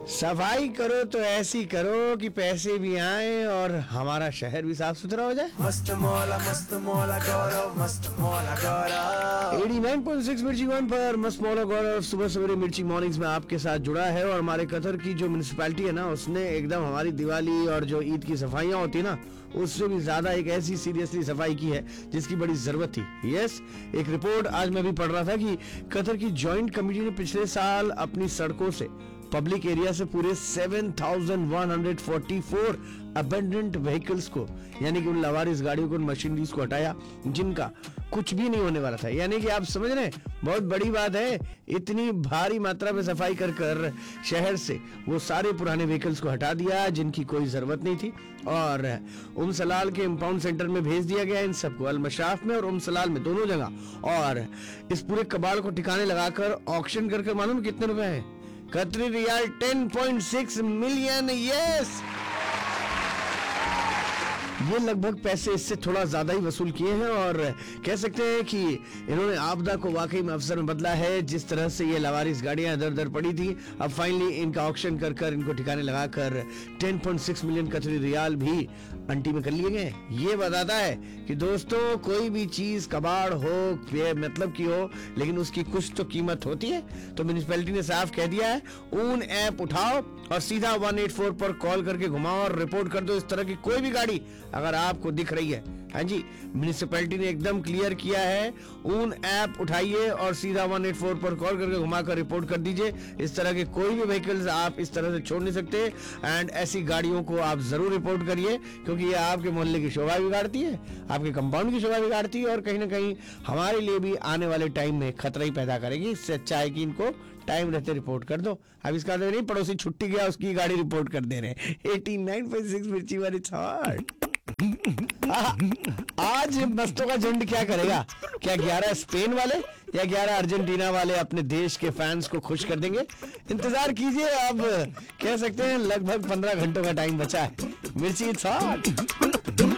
सफाई करो तो ऐसी करो कि पैसे भी आए और हमारा शहर भी साफ सुथरा हो जाए। मस्त मौला गौरव, मस्त मौला गौरव। 89.6 मिर्ची वन पर मस्त मौला गौरव सुबह सवेरे मिर्ची मॉर्निंग्स में आपके साथ जुड़ा है। और हमारे कतर की जो म्युनिसिपैलिटी है ना, उसने एकदम हमारी दिवाली और जो ईद की सफाइयां होती है ना, उससे भी ज्यादा एक ऐसी सीरियसली सफाई की है जिसकी बड़ी जरूरत थी। यस, एक रिपोर्ट आज मैं भी पढ़ रहा था कि कतर की जॉइंट कमेटी ने पिछले साल अपनी सड़कों से, पब्लिक एरिया से पूरे 7,144 अबेंडेंट व्हीकल्स को, यानी कि उन लवारिस गाड़ियों को, उन मशीनरीज को हटाया जिनका कुछ भी नहीं होने वाला था। यानी कि आप समझ रहे हैं, बहुत बड़ी बात है। इतनी भारी मात्रा में सफाई कर कर शहर से वो सारे पुराने व्हीकल्स को हटा दिया जिनकी कोई जरूरत नहीं थी और उम सलाल के इंपाउंड सेंटर में भेज दिया गया इन सबको, अल मशाफ में और उम सलाल में, दोनों जगह। और इस पूरे कबाड़ को ठिकाने लगाकर ऑक्शन कर मालूम कितने रुपए हैं? कतरी रियाल 10.6 मिलियन। यस, ये लगभग पैसे इससे थोड़ा ज्यादा ही वसूल किए हैं और कह सकते हैं कि इन्होंने आपदा को वाकई में अवसर में बदला है। जिस तरह से ये लवारिस गाड़ियां इधर उधर पड़ी थी, अब फाइनली इनका ऑक्शन कर कर इनको ठिकाने लगाकर 10.6 मिलियन कतरी रियाल भी अंटी में कर लिए गए। ये बताता है कि दोस्तों, कोई भी चीज कबाड़ हो, मतलब की हो, लेकिन उसकी कुछ तो कीमत होती है। तो म्युनिसिपैलिटी ने साफ कह दिया है, ऊन ऐप उठाओ और सीधा 184 पर कॉल करके घुमाओ और रिपोर्ट कर दो इस तरह की कोई भी गाड़ी अगर आपको दिख रही है। हाँ जी, म्युनिसिपैलिटी ने एकदम क्लियर किया है, ऊन ऐप उठाइए और सीधा 184 पर कॉल करके घुमाकर रिपोर्ट कर दीजिए। इस तरह के कोई भी व्हीकल्स आप इस तरह से छोड़ नहीं सकते एंड ऐसी गाड़ियों को आप जरूर रिपोर्ट करिए, क्योंकि ये आपके मोहल्ले की शोभा बिगाड़ती है, आपके कंपाउंड की शोभा बिगाड़ती है और कहीं ना कहीं हमारे लिए भी आने वाले टाइम में खतरा ही पैदा करेगी। इससे अच्छा है कि इनको टाइम रहते रिपोर्ट कर दो। अब इसका तो नहीं पड़ोसी छुट्टी गया उसकी गाड़ी रिपोर्ट कर दे रहे। 89.6 मिर्ची वन, इट्स हॉट। आज मस्तों का झुंड क्या करेगा? क्या 11 स्पेन वाले या 11 अर्जेंटीना वाले अपने देश के फैंस को खुश कर देंगे? इंतजार कीजिए। अब कह सकते हैं लगभग 15 घंटों का टाइम बचा है। मिर्ची इट्स हॉट।